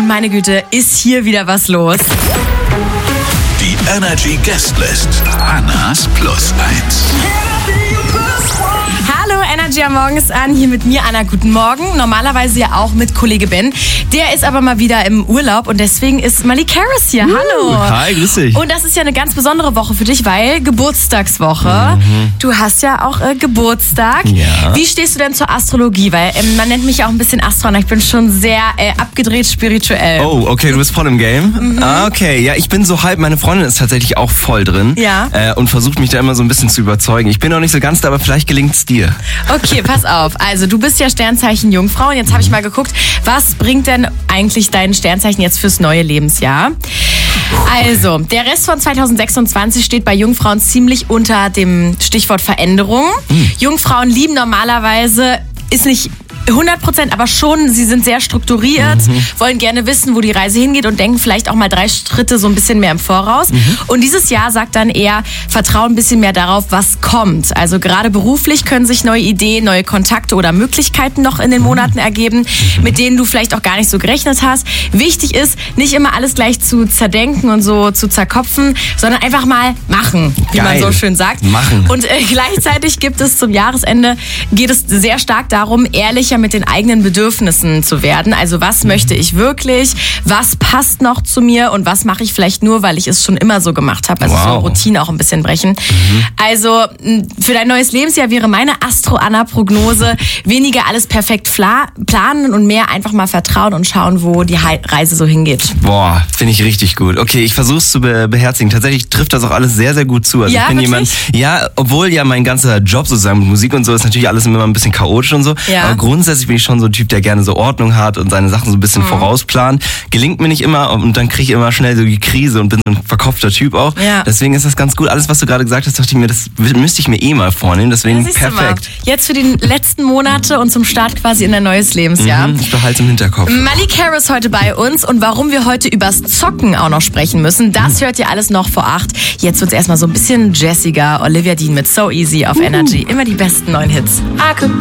Und meine Güte, ist hier wieder was los. Die Energy Guestlist. Annas Plus 1. Hallo, Energy am Morgen ist an. Hier mit mir, Anna. Guten Morgen. Normalerweise ja auch mit Kollege Ben. Der ist aber mal wieder im Urlaub und deswegen ist Malik Harris hier. Hallo. Hi, grüß dich. Und das ist ja eine ganz besondere Woche für dich, weil Geburtstagswoche. Du hast ja auch Geburtstag. Ja. Wie stehst du denn zur Astrologie? Weil man nennt mich ja auch ein bisschen Astro. Ich bin schon sehr abgedreht spirituell. Oh, okay, du bist voll im Game. Okay, ja, ich bin so halb. Meine Freundin ist tatsächlich auch voll drin. Ja. Und versucht mich da immer so ein bisschen zu überzeugen. Ich bin noch nicht so ganz da, aber vielleicht gelingt's dir. Okay, pass auf. Also du bist ja Sternzeichen Jungfrau und jetzt habe ich mal geguckt, was bringt denn eigentlich dein Sternzeichen jetzt fürs neue Lebensjahr? Also, der Rest von 2026 steht bei Jungfrauen ziemlich unter dem Stichwort Veränderung. Jungfrauen lieben normalerweise, ist nicht 100%, aber schon, sie sind sehr strukturiert, wollen gerne wissen, wo die Reise hingeht und denken vielleicht auch mal 3 Schritte so ein bisschen mehr im Voraus. Und dieses Jahr sagt dann eher, vertrauen ein bisschen mehr darauf, was kommt. Also gerade beruflich können sich neue Ideen, neue Kontakte oder Möglichkeiten noch in den Monaten ergeben, mit denen du vielleicht auch gar nicht so gerechnet hast. Wichtig ist, nicht immer alles gleich zu zerdenken und so zu zerkopfen, sondern einfach mal machen, wie man so schön sagt. Machen. Und gleichzeitig geht es sehr stark darum, ehrlicher mit den eigenen Bedürfnissen zu werden. Also was möchte ich wirklich? Was passt noch zu mir? Und was mache ich vielleicht nur, weil ich es schon immer so gemacht habe? Also so Routine auch ein bisschen brechen. Also für dein neues Lebensjahr wäre meine Astro-Anna-Prognose, weniger alles perfekt planen und mehr einfach mal vertrauen und schauen, wo die Reise so hingeht. Boah, finde ich richtig gut. Okay, ich versuche es zu beherzigen. Tatsächlich trifft das auch alles sehr, sehr gut zu. Also Ja, ich bin wirklich? obwohl ja mein ganzer Job sozusagen mit Musik und so ist natürlich alles immer ein bisschen chaotisch und so. Ja. Aber grundsätzlich bin ich schon so ein Typ, der gerne so Ordnung hat und seine Sachen so ein bisschen vorausplant. Gelingt mir nicht immer und dann kriege ich immer schnell so die Krise und bin so ein verkopfter Typ auch. Ja. Deswegen ist das ganz gut. Alles, was du gerade gesagt hast, dachte ich mir, das müsste ich mir mal vornehmen. Deswegen Siehst du mal. perfekt. Jetzt für die letzten Monate und zum Start quasi in ein neues Lebensjahr. Ich behalte es im Hinterkopf. Malik Harris heute bei uns und warum wir heute übers Zocken auch noch sprechen müssen, das hört ihr alles noch vor 8. Jetzt wird's erstmal so ein bisschen jazziger. Olivia Dean mit So Easy auf Energy. Immer die besten neuen Hits. I could